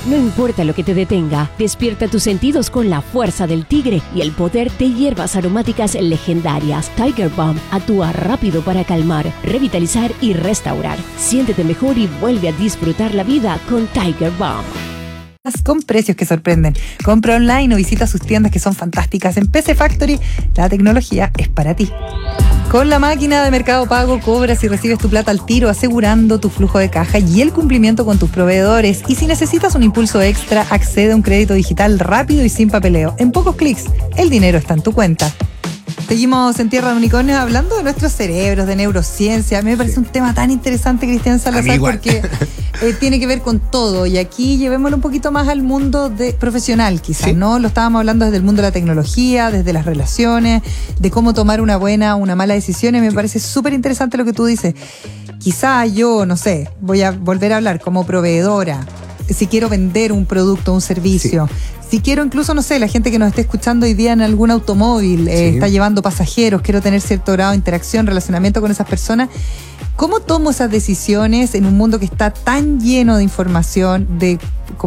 No importa lo que te detenga, despierta tus sentidos con la fuerza del tigre y el poder de hierbas aromáticas legendarias. Tiger Balm actúa rápido para calmar, revitalizar y restaurar. Siéntete mejor y vuelve a disfrutar la vida con Tiger Balm. Con precios que sorprenden. Compra online o visita sus tiendas que son fantásticas. En PC Factory, la tecnología es para ti. Con la máquina de Mercado Pago cobras y recibes tu plata al tiro, asegurando tu flujo de caja y el cumplimiento con tus proveedores. Y si necesitas un impulso extra, accede a un crédito digital rápido y sin papeleo. En pocos clics, el dinero está en tu cuenta. Seguimos en Tierra de Unicornios hablando de nuestros cerebros, de neurociencia. A mí me parece un tema tan interesante, Cristian Salazar, porque tiene que ver con todo. Y aquí llevémoslo un poquito más al mundo profesional, quizás, ¿sí? ¿No? Lo estábamos hablando desde el mundo de la tecnología, desde las relaciones, de cómo tomar una buena o una mala decisión. Y me parece súper interesante lo que tú dices. Quizá yo, no sé, voy a volver a hablar como proveedora. Si quiero vender un producto, un servicio. Sí. Si quiero incluso, no sé, la gente que nos esté escuchando hoy día en algún automóvil, está llevando pasajeros, quiero tener cierto grado de interacción, relacionamiento con esas personas. ¿Cómo tomo esas decisiones en un mundo que está tan lleno de información, de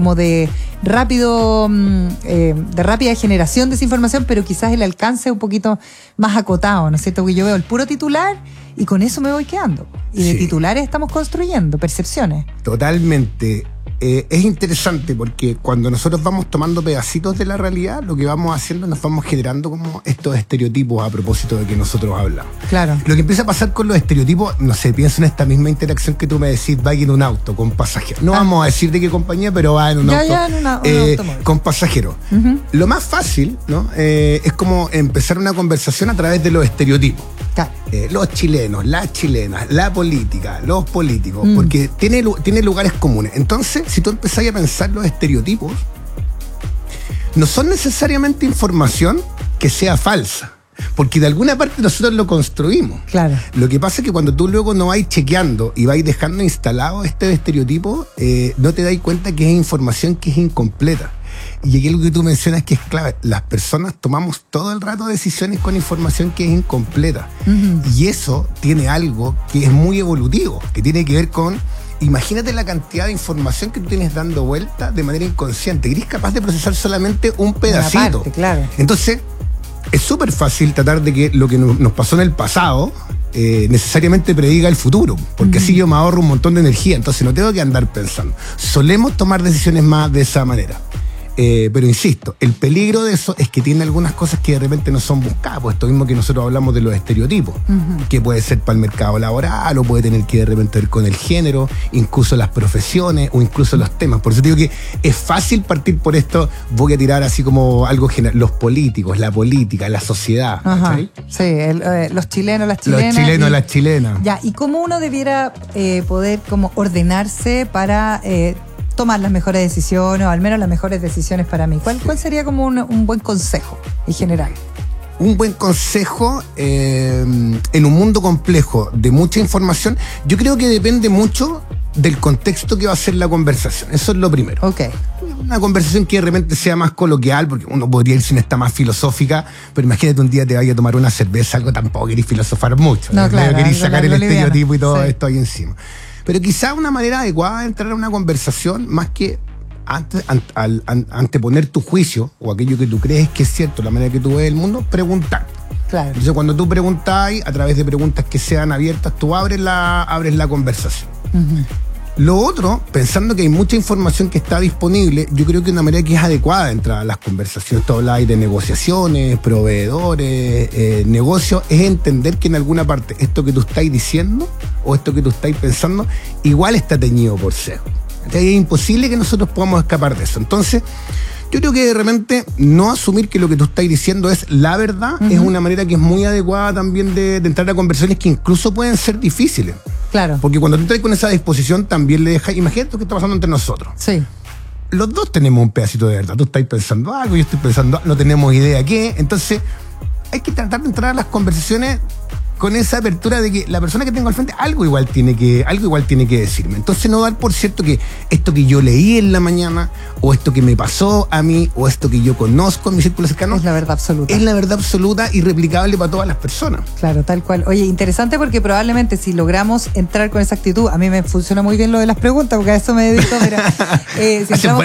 rápida generación de esa información, pero quizás el alcance un poquito más acotado, ¿no es cierto? Porque yo veo el puro titular y con eso me voy quedando. Y de titulares estamos construyendo percepciones. Totalmente. Es interesante porque cuando nosotros vamos tomando pedacitos de la realidad, lo que vamos haciendo, nos vamos generando como estos estereotipos a propósito de que nosotros hablamos. Claro. Lo que empieza a pasar con los estereotipos, no sé, pienso en esta misma interacción que tú me decís, va en un auto con pasajeros. No vamos a decir de qué compañía, pero va en un auto con pasajeros. Uh-huh. Lo más fácil, ¿no? Es como empezar una conversación a través de los estereotipos. Los chilenos, las chilenas, la política, los políticos, porque tiene lugares comunes. Entonces, si tú empezás a pensar los estereotipos, no son necesariamente información que sea falsa, porque de alguna parte nosotros lo construimos. Claro. Lo que pasa es que cuando tú luego no vais chequeando y vais dejando instalado este estereotipo, no te das cuenta que es información que es incompleta. Y aquí lo que tú mencionas que es clave. Las personas tomamos todo el rato decisiones con información que es incompleta. Uh-huh. Y eso tiene algo que es muy evolutivo, que tiene que ver con, imagínate la cantidad de información que tú tienes dando vuelta de manera inconsciente. Eres capaz de procesar solamente un pedacito. Una parte, claro. Entonces, es súper fácil tratar de que lo que nos pasó en el pasado necesariamente prediga el futuro, porque así yo me ahorro un montón de energía. Entonces no tengo que andar pensando. Solemos tomar decisiones más de esa manera. Pero insisto, el peligro de eso es que tiene algunas cosas que de repente no son buscadas. Pues esto mismo que nosotros hablamos de los estereotipos, que puede ser para el mercado laboral o puede tener que de repente ver con el género, incluso las profesiones o incluso los temas. Por eso te digo que es fácil partir por esto. Voy a tirar así como algo general, los políticos, la política, la sociedad. Sí, los chilenos, las chilenas. Los chilenos, las chilenas. Ya, ¿y cómo uno debiera poder como ordenarse para tomar las mejores decisiones, o al menos las mejores decisiones para mí? ¿Cuál sería como un buen consejo en general? Un buen consejo en un mundo complejo de mucha información, yo creo que depende mucho del contexto que va a ser la conversación. Eso es lo primero. Ok. Una conversación que de repente sea más coloquial, porque uno podría irse en esta más filosófica, pero imagínate un día te vayas a tomar una cerveza, algo tampoco querís filosofar mucho. No, claro. Querís sacar el estereotipo y todo esto ahí encima. Pero quizá una manera adecuada de entrar a una conversación, más que anteponer tu juicio o aquello que tú crees que es cierto, la manera que tú ves el mundo, preguntar. Claro. Entonces cuando tú preguntas, a través de preguntas que sean abiertas, tú abres la conversación. Uh-huh. Lo otro, pensando que hay mucha información que está disponible, yo creo que una manera que es adecuada de entrar a las conversaciones, tú habláis de negociaciones, proveedores, negocios, es entender que en alguna parte esto que tú estáis diciendo o esto que tú estáis pensando, igual está teñido por sesgo. Es imposible que nosotros podamos escapar de eso. Entonces, yo creo que de repente no asumir que lo que tú estás diciendo es la verdad, es una manera que es muy adecuada también de entrar a conversaciones que incluso pueden ser difíciles. Claro. Porque cuando tú estás con esa disposición también le dejas, imagínate lo que está pasando entre nosotros. Sí. Los dos tenemos un pedacito de verdad. Tú estás pensando algo, yo estoy pensando, no tenemos idea qué. Entonces, hay que tratar de entrar a las conversaciones con esa apertura de que la persona que tengo al frente algo igual tiene que decirme. Entonces no dar por cierto que esto que yo leí en la mañana, o esto que me pasó a mí, o esto que yo conozco en mi círculo cercano, es la verdad absoluta. Es la verdad absoluta y replicable para todas las personas. Claro, tal cual. Oye, interesante porque probablemente si logramos entrar con esa actitud, a mí me funciona muy bien lo de las preguntas, porque a eso me dedico, pero si entramos